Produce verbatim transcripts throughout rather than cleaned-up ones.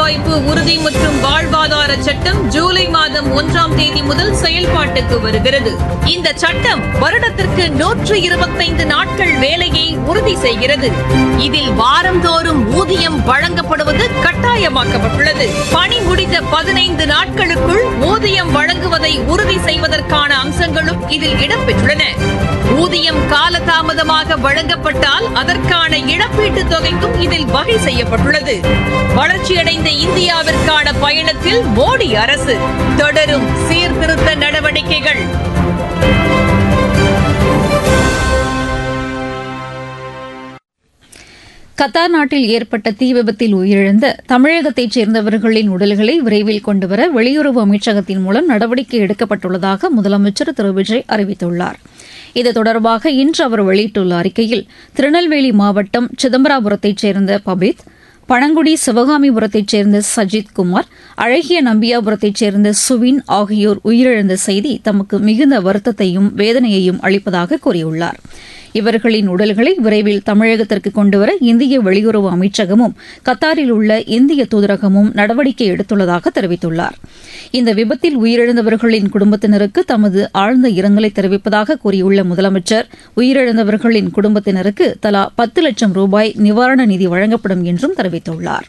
வேலைவாய்ப்பு உறுதி மற்றும் வாழ்வாதார சட்டம் ஜூலை மாதம் ஒன்றாம் தேதி முதல் செயல்பாட்டுக்கு வருகிறது. இந்த சட்டம் வருடத்திற்கு நூற்று இருபத்தைந்து நாட்கள் வேலையை உறுதி செய்கிறது. இதில் வாரந்தோறும் ஊதியம் வழங்கப்படுவது கட்டாயமாக்கப்பட்டுள்ளது. பணி முடிந்த பதினைந்து நாட்களுக்குள் ஊதியம் வழங்குவதை உறுதி செய்வதற்கான அம்சங்களும் இதில் இடம்பெற்றுள்ளன. ஊதியம் காலதாமதமாக வழங்கப்பட்டால் அதற்கான இழப்பீட்டுத் தொகைக்கும் இதில் வகை செய்யப்பட்டுள்ளது. வளர்ச்சியடைந்த இந்தியாவிற்கான பயணத்தில் மோடி அரசு தொடரும் சீர்திருத்த நடவடிக்கைகள். கத்தார் நாட்டில் ஏற்பட்ட தீ விபத்தில் உயிரிழந்த தமிழகத்தைச் சேர்ந்தவர்களின் உடல்களை விரைவில் கொண்டுவர வெளியுறவு அமைச்சகத்தின் மூலம் நடவடிக்கை எடுக்கப்பட்டுள்ளதாக முதலமைச்சர் திரு விஜய் அறிவித்துள்ளார். இது தொடர்பாக இன்று அவர் வெளியிட்டுள்ள அறிக்கையில் திருநெல்வேலி மாவட்டம் சிதம்பராபுரத்தைச் சேர்ந்த பபித், பழங்குடி சிவகாமிபுரத்தைச் சேர்ந்த சஜித் குமார், அழகிய நம்பியாபுரத்தைச் சேர்ந்த சுவின் ஆகியோர் உயிரிழந்த செய்தி தமக்கு மிகுந்த வருத்தத்தையும் வேதனையையும் அளிப்பதாக கூறியுள்ளார். இவர்களின் உடல்களை விரைவில் தமிழகத்திற்கு கொண்டுவர இந்திய வெளியுறவு அமைச்சகமும் கத்தாரில் உள்ள இந்திய தூதரகமும் நடவடிக்கை எடுத்துள்ளதாக தெரிவித்துள்ளார். இந்த விபத்தில் உயிரிழந்தவர்களின் குடும்பத்தினருக்கு தமது ஆழ்ந்த இரங்கலை தெரிவிப்பதாக கூறியுள்ள முதலமைச்சர் உயிரிழந்தவர்களின் குடும்பத்தினருக்கு தலா பத்து லட்சம் ரூபாய் நிவாரண நிதி வழங்கப்படும் என்றும் தெரிவித்துள்ளார்.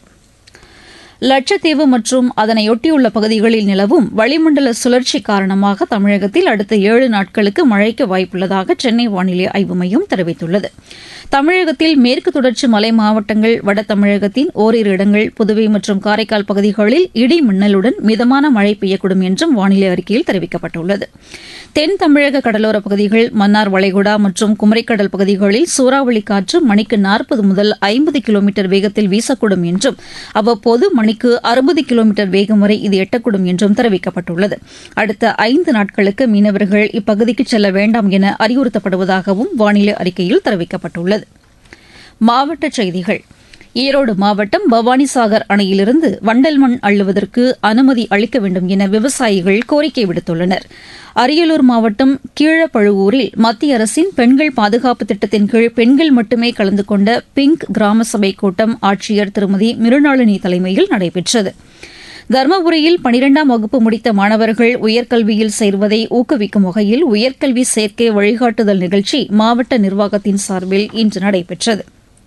லட்சத்தீவு மற்றும் அதனையொட்டியுள்ள பகுதிகளில் நிலவும் வளிமண்டல சுழற்சி காரணமாக தமிழகத்தில் அடுத்த ஏழு நாட்களுக்கு மழைக்கு வாய்ப்புள்ளதாக சென்னை வானிலை ஆய்வு மையம் தெரிவித்துள்ளது. தமிழகத்தில் மேற்கு தொடர்ச்சி மலை மாவட்டங்கள், வட தமிழகத்தின் ஓரிரு இடங்கள், புதுவை மற்றும் காரைக்கால் பகுதிகளில் இடி மின்னலுடன் மிதமான மழை பெய்யக்கூடும் என்றும் வானிலை அறிக்கையில் தெரிவிக்கப்பட்டுள்ளது. தென் தமிழக கடலோரப் பகுதிகள், மன்னார் வளைகுடா மற்றும் குமரிக்கடல் பகுதிகளில் சூறாவளி காற்று மணிக்கு நாற்பது முதல் ஐம்பது கிலோமீட்டர் வேகத்தில் வீசக்கூடும் என்றும் அவ்வப்போது மணிக்கு அறுபது கிலோமீட்டர் வேகம் வரை இது எட்டக்கூடும் என்றும் தெரிவிக்கப்பட்டுள்ளது. அடுத்த ஐந்து நாட்களுக்கு மீனவர்கள் இப்பகுதிக்கு செல்ல வேண்டாம் என அறிவுறுத்தப்படுவதாகவும் வானிலை அறிக்கையில் தெரிவிக்கப்பட்டுள்ளது. மாவட்டச் செய்திகள். ஈரோடு மாவட்டம் பவானிசாகர் அணையிலிருந்து வண்டல் மண் அள்ளுவதற்கு அனுமதி அளிக்க வேண்டும் என விவசாயிகள் கோரிக்கை விடுத்துள்ளனர். அரியலூர் மாவட்டம் கீழப்பழுவூரில் மத்திய அரசின் பெண்கள் பாதுகாப்பு திட்டத்தின் கீழ் பெண்கள் மட்டுமே கலந்து கொண்ட பிங்க் கிராம சபை கூட்டம் ஆட்சியர் திருமதி மிருணாளினி தலைமையில் நடைபெற்றது. தருமபுரியில் பனிரெண்டாம் வகுப்பு முடித்த மாணவர்கள் உயர்கல்வியில் சேர்வதை ஊக்குவிக்கும் வகையில் உயர்கல்வி சேர்க்கை வழிகாட்டுதல் நிகழ்ச்சி மாவட்ட நிர்வாகத்தின் சார்பில் இன்று நடைபெற்றது.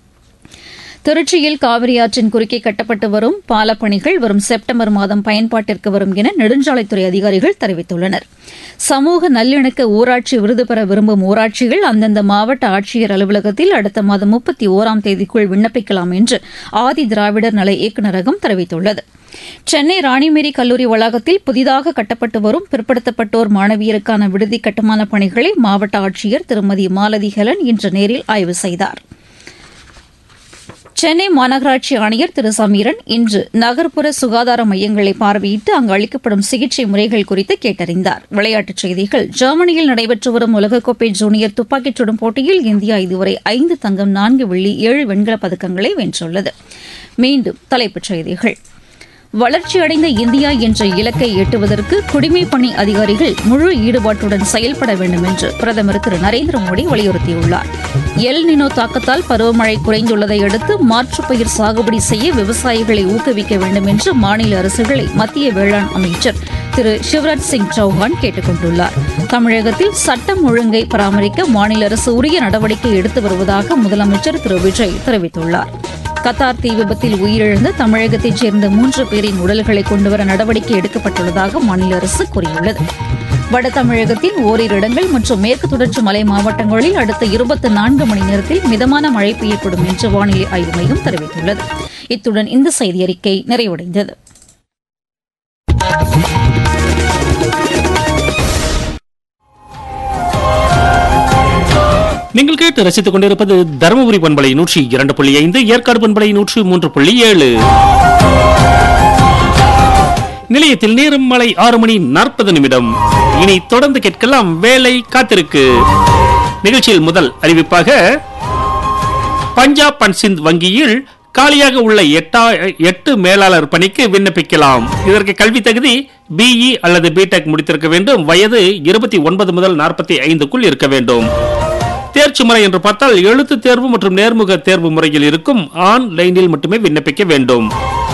திருச்சியில் காவிரி ஆற்றின் குறுக்கே கட்டப்பட்டு வரும் பாலப்பணிகள் வரும் செப்டம்பர் மாதம் பயன்பாட்டிற்கு வரும் என நெடுஞ்சாலைத்துறை அதிகாரிகள் தெரிவித்துள்ளனர். சமூக நல்லிணக்க ஊராட்சி விருது பெற விரும்பும் ஊராட்சிகள் அந்தந்த மாவட்ட ஆட்சியர் அலுவலகத்தில் அடுத்த மாதம் முப்பத்தி ஒராம் தேதிக்குள் விண்ணப்பிக்கலாம் என்று ஆதி திராவிடர் நல இயக்குநரகம் தெரிவித்துள்ளது. சென்னை ராணிமேரி கல்லூரி வளாகத்தில் புதிதாக கட்டப்பட்டு வரும் பிற்படுத்தப்பட்டோர் மாணவியருக்கான விடுதி கட்டுமான பணிகளை மாவட்ட ஆட்சியர் திருமதி மாலதி ஹெலன் இன்று நேரில் ஆய்வு செய்தார். சென்னை மாநகராட்சி ஆணையர் திரு சமீரன் இன்று நகர்ப்புற சுகாதார மையங்களை பார்வையிட்டு அங்கு அளிக்கப்படும் சிகிச்சை முறைகள் குறித்து கேட்டறிந்தார். விளையாட்டுச் செய்திகள். ஜெர்மனியில் நடைபெற்று வரும் உலகக்கோப்பை ஜூனியர் துப்பாக்கிச் சுடும் போட்டியில் இந்தியா இதுவரை ஐந்து தங்கம், நான்கு வெள்ளி, ஏழு வெண்கலப் பதக்கங்களை வென்றுள்ளது. மீண்டும் தலைப்புச் செய்திகள். வளர்ச்சியடைந்த இந்தியா என்ற இலக்கை எட்டுவதற்கு குடிமைப் பணி அதிகாரிகள் முழு ஈடுபாட்டுடன் செயல்பட வேண்டும் என்று பிரதமர் திரு நரேந்திர மோடி வலியுறுத்தியுள்ளார். எல் நினோ தாக்கத்தால் பருவமழை குறைந்துள்ளதை அடுத்து மாற்றுப் பயிர் சாகுபடி செய்ய விவசாயிகளை ஊக்குவிக்க வேண்டும் என்று மாநில அரசுகளை மத்திய வேளாண் அமைச்சர் திரு சிவராஜ் சிங் சௌஹான் கேட்டுக் கொண்டுள்ளார். தமிழகத்தில் சட்டம் ஒழுங்கை பராமரிக்க மாநில அரசு உரிய நடவடிக்கை எடுத்து வருவதாக முதலமைச்சர் திரு விஜய் தெரிவித்துள்ளார். கத்தார் தீ விபத்தில் உயிரிழந்த தமிழகத்தைச் சேர்ந்த மூன்று பேரின் உடல்களை கொண்டுவர நடவடிக்கை எடுக்கப்பட்டுள்ளதாக மாநில அரசு கூறியுள்ளது. வட தமிழகத்தின் ஓரிரு இடங்கள் மற்றும் மேற்கு தொடர்ச்சி மலை மாவட்டங்களில் அடுத்த இருபத்தி நான்கு மணி நேரத்தில் மிதமான மழை பெய்யக்கூடும் என்று வானிலை ஆய்வு மையம் தெரிவித்துள்ளது. இத்துடன் இந்த செய்தியறிக்கை நிறைவடைந்தது. நீங்கள் கேட்டு ரசித்துக் கொண்டிருப்பது தருமபுரி பண்பலை நூற்றி இரண்டு புள்ளி ஐந்து, ஏற்காடு பண்பலை நூற்றி மூன்று புள்ளி ஏழு. நிலையத்தில் நேரம் மாலை ஆறு மணி நாற்பது நிமிடம். இனி தொடர்ந்து கேட்கலாம் வேலை காத்திருக்கு. நிகழ்ச்சியில் முதல் அறிவிப்பாக, பஞ்சாப் அண்ட் சிந்த் வங்கியில் காலியாக உள்ள எட்டா எட்டு மேலாளர் பணிக்கு விண்ணப்பிக்கலாம். இதற்கு கல்வி தகுதி பிஇ அல்லது பிடெக் முடித்திருக்க வேண்டும். வயது இருபத்தி ஒன்பது முதல் நாற்பத்தி ஐந்துக்குள் இருக்க வேண்டும். தேர்ச்சி முறை என்று பார்த்தால் எழுத்து தேர்வு மற்றும் நேர்முக தேர்வு முறையில் இருக்கும் ஆன்லைனில் மட்டுமே விண்ணப்பிக்க வேண்டும்.